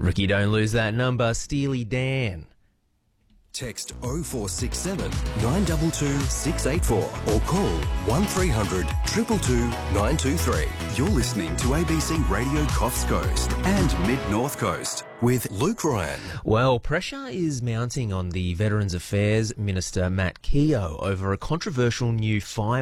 Ricky, don't lose that number. Steely Dan. Text 0467 922 684 or call 1300 222 923. You're listening to ABC Radio Coffs Coast and Mid-North Coast with Luke Ryan. Well, pressure is mounting on the Veterans Affairs Minister Matt Keogh over a controversial new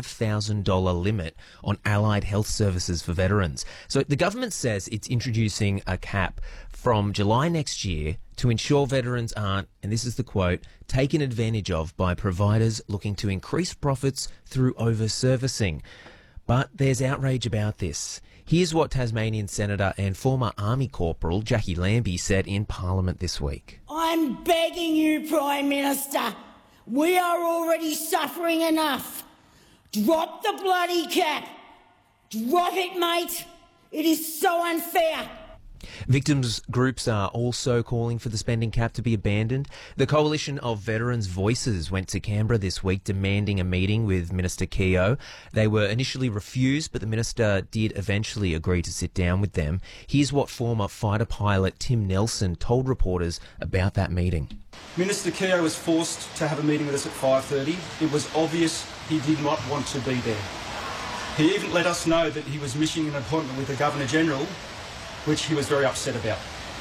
$5,000 limit on allied health services for veterans. So the government says it's introducing a cap from July next year to ensure veterans aren't, and this is the quote, taken advantage of by providers looking to increase profits through over-servicing. But there's outrage about this. Here's what Tasmanian Senator and former Army Corporal Jackie Lambie said in Parliament this week. I'm begging you, Prime Minister. We are already suffering enough. Drop the bloody cap. Drop it, mate. It is so unfair. Victims groups are also calling for the spending cap to be abandoned. The Coalition of Veterans' Voices went to Canberra this week demanding a meeting with Minister Keogh. They were initially refused, but the minister did eventually agree to sit down with them. Here's what former fighter pilot Tim Nelson told reporters about that meeting. Minister Keogh was forced to have a meeting with us at 5:30. It was obvious he did not want to be there. He even let us know that he was missing an appointment with the Governor-General, which he was very upset about.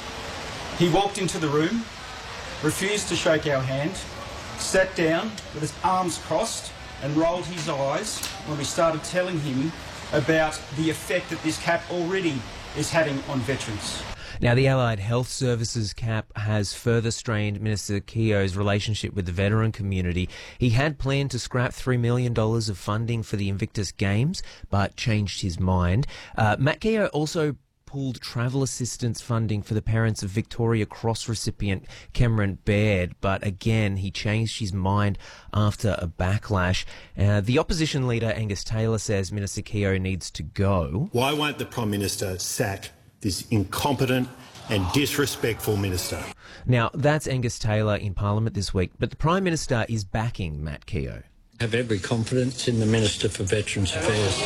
He walked into the room, refused to shake our hand, sat down with his arms crossed and rolled his eyes when we started telling him about the effect that this cap already is having on veterans. Now, the Allied Health Services cap has further strained Minister Keogh's relationship with the veteran community. He had planned to scrap $3 million of funding for the Invictus Games, but changed his mind. Matt Keogh also pulled travel assistance funding for the parents of Victoria Cross recipient Cameron Baird, but again he changed his mind after a backlash. The opposition leader Angus Taylor says Minister Keogh needs to go. Why won't the Prime Minister sack this incompetent and disrespectful minister? Now, that's Angus Taylor in Parliament this week, but the Prime Minister is backing Matt Keogh. I have every confidence in the Minister for Veterans Affairs.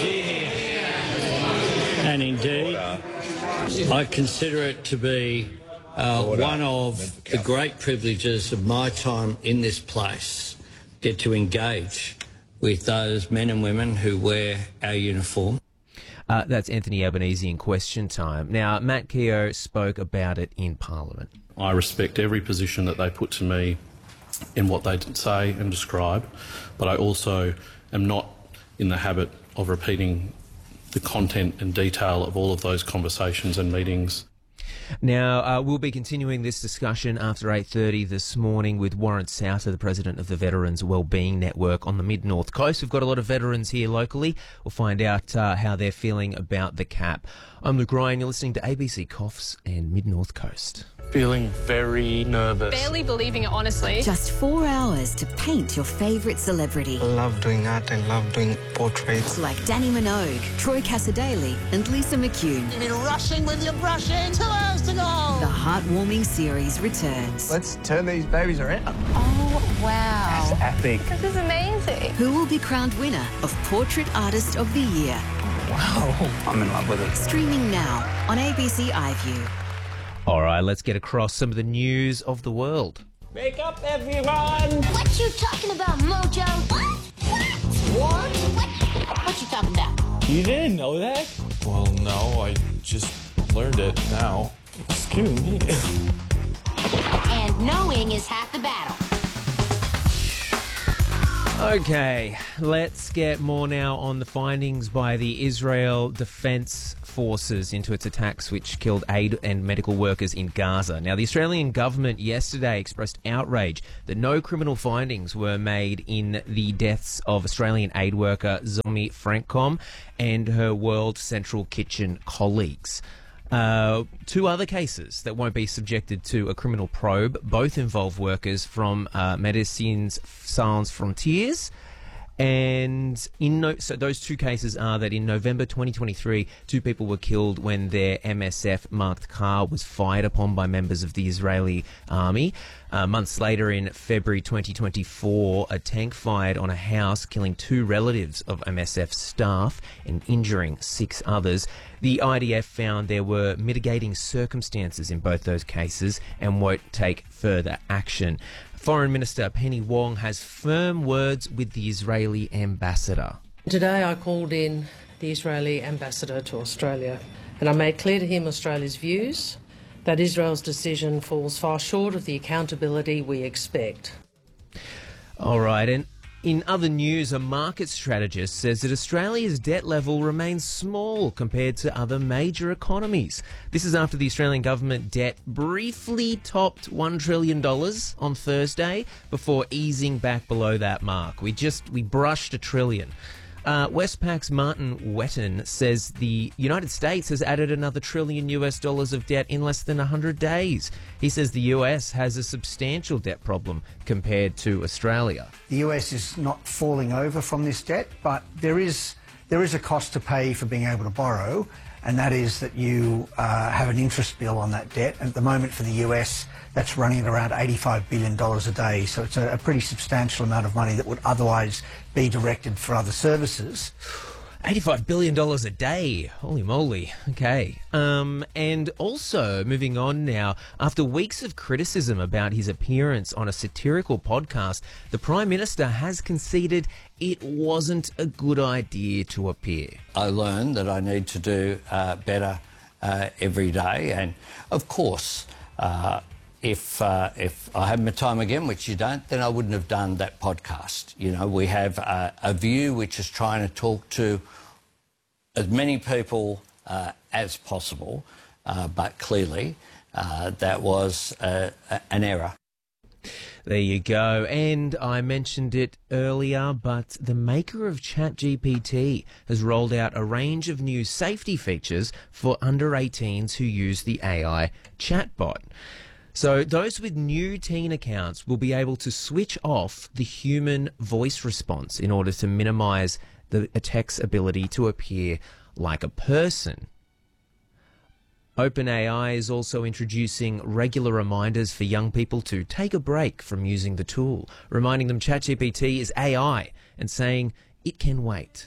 And indeed, I consider it to be one of the great privileges of my time in this place, get to engage with those men and women who wear our uniform. That's Anthony Albanese in Question Time. Now, Matt Keogh spoke about it in Parliament. I respect every position that they put to me in what they say and describe, but I also am not in the habit of repeating the content and detail of all of those conversations and meetings. Now, we'll be continuing this discussion after 8:30 this morning with Warren Souter, the president of the Veterans Wellbeing Network on the Mid-North Coast. We've got a lot of veterans here locally. We'll find out how they're feeling about the cap. I'm Luke Ryan. You're listening to ABC Coffs and Mid-North Coast. Feeling very nervous. Barely believing it, honestly. Just 4 hours to paint your favourite celebrity. I love doing art and love doing portraits. Like Danny Minogue, Troy Cassadaly and Lisa McCune. You've been rushing with your brushing. 2 hours to go. The heartwarming series returns. Let's turn these babies around. Oh, wow. That's epic. This is amazing. Who will be crowned winner of Portrait Artist of the Year? Wow. I'm in love with it. Streaming now on ABC iView. All right, let's get across some of the news of the world. Wake up, everyone! What you talking about, Mojo? What you talking about? You didn't know that? Well, no, I just learned it now. Excuse me. And knowing is half the battle. Okay, let's get more now on the findings by the Israel Defence Forces into its attacks which killed aid and medical workers in Gaza. Now, the Australian government yesterday expressed outrage that no criminal findings were made in the deaths of Australian aid worker Zomi Francom and her World Central Kitchen colleagues. Two other cases that won't be subjected to a criminal probe both involve workers from Médecins Sans Frontières And so those two cases are that in November 2023, 2 people were killed when their MSF-marked car was fired upon by members of the Israeli army. Months later, in February 2024, a tank fired on a house, killing 2 relatives of MSF staff and injuring 6 others. The IDF found there were mitigating circumstances in both those cases and won't take further action. Foreign Minister Penny Wong has firm words with the Israeli ambassador. Today I called in the Israeli ambassador to Australia and I made clear to him Australia's views, that Israel's decision falls far short of the accountability we expect. All right, and in other news, a market strategist says that Australia's debt level remains small compared to other major economies. This is after the Australian government debt briefly topped $1 trillion on Thursday before easing back below that mark. We brushed $1 trillion. Westpac's Martin Wetton says the United States has added another $1 trillion of debt in less than 100 days. He says the US has a substantial debt problem compared to Australia. The US is not falling over from this debt, but there is a cost to pay for being able to borrow, and that is that you have an interest bill on that debt. And at the moment for the US, that's running at around $85 billion a day. So it's a pretty substantial amount of money that would otherwise be directed for other services. $85 billion a day. Holy moly. Okay. And also, moving on now, after weeks of criticism about his appearance on a satirical podcast, the Prime Minister has conceded it wasn't a good idea to appear. I learned that I need to do better every day. And, of course, if I had my time again, which you don't, then I wouldn't have done that podcast. You know, we have a View which is trying to talk to as many people as possible, but clearly that was an error. There you go. And I mentioned it earlier, but the maker of ChatGPT has rolled out a range of new safety features for under 18s who use the AI chatbot. So those with new teen accounts will be able to switch off the human voice response in order to minimise the tech's ability to appear like a person. OpenAI is also introducing regular reminders for young people to take a break from using the tool, reminding them ChatGPT is AI and saying it can wait.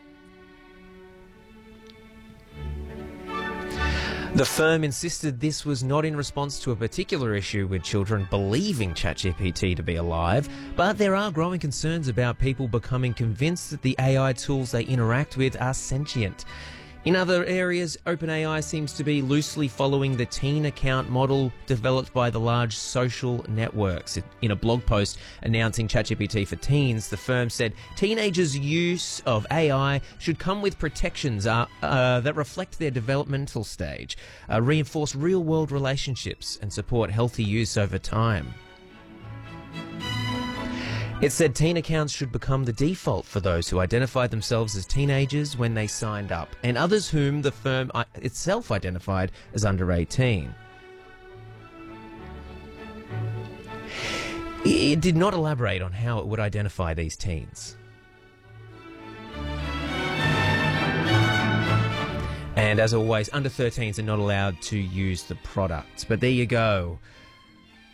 The firm insisted this was not in response to a particular issue with children believing ChatGPT to be alive, but there are growing concerns about people becoming convinced that the AI tools they interact with are sentient. In other areas, OpenAI seems to be loosely following the teen account model developed by the large social networks. In a blog post announcing ChatGPT for teens, the firm said teenagers' use of AI should come with protections that reflect their developmental stage, reinforce real-world relationships, and support healthy use over time. It said teen accounts should become the default for those who identified themselves as teenagers when they signed up, and others whom the firm itself identified as under 18. It did not elaborate on how it would identify these teens. And as always, under 13s are not allowed to use the product. But there you go.